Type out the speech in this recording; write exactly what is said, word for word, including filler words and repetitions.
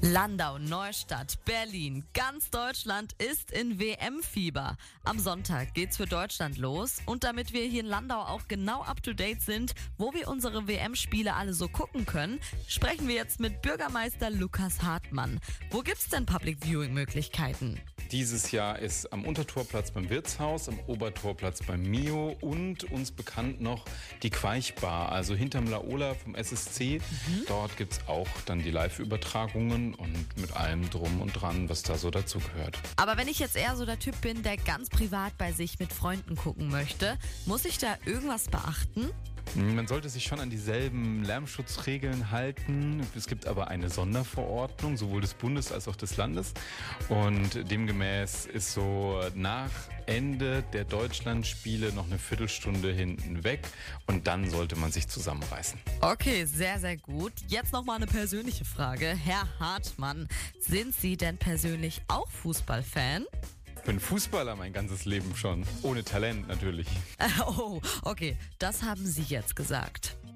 Landau, Neustadt, Berlin, ganz Deutschland ist in W M-Fieber. Am Sonntag geht's für Deutschland los und damit wir hier in Landau auch genau up to date sind, wo wir unsere W M-Spiele alle so gucken können, sprechen wir jetzt mit Bürgermeister Lukas Hartmann. Wo gibt's denn Public Viewing Möglichkeiten? Dieses Jahr ist am Untertorplatz beim Wirtshaus, am Obertorplatz beim Mio und uns bekannt noch die Queichbar, also hinterm Laola vom S S C. Mhm. Dort gibt's auch dann die Live-Übertragungen und mit allem drum und dran, was da so dazugehört. Aber wenn ich jetzt eher so der Typ bin, der ganz privat bei sich mit Freunden gucken möchte, muss ich da irgendwas beachten? Man sollte sich schon an dieselben Lärmschutzregeln halten. Es gibt aber eine Sonderverordnung, sowohl des Bundes als auch des Landes. Und demgemäß ist so nach Ende der Deutschlandspiele noch eine Viertelstunde hinten weg. Und dann sollte man sich zusammenreißen. Okay, sehr, sehr gut. Jetzt nochmal eine persönliche Frage. Herr Hartmann, sind Sie denn persönlich auch Fußballfan? Ich bin Fußballer mein ganzes Leben schon. Ohne Talent natürlich. Oh, okay, das haben Sie jetzt gesagt.